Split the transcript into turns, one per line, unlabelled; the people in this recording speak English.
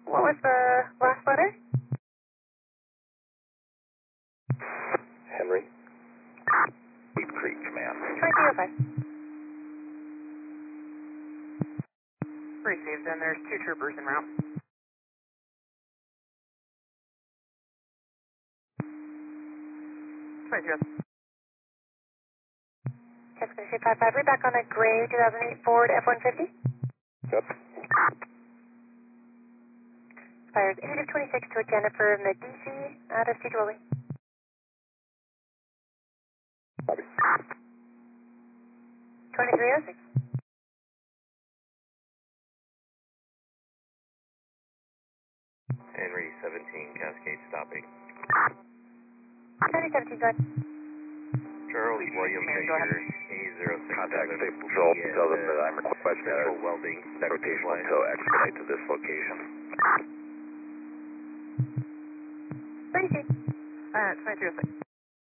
What was the last letter?
Henry. Deep Creek, command.
2305. Received, and there's 2 troopers en route. 2305. Cascade 255, we're back on a gray 2008 Ford F-150.
Yep.
Fires 8 of 26 to a Jennifer Medici out of Steve.
Copy.
2306.
Henry 17, Cascade stopping.
2017, go ahead.
Charles William Fisher, A067. Contact State Patrol, tell them that I'm requesting a welding rotational tow expedite to this location.
32. 2306.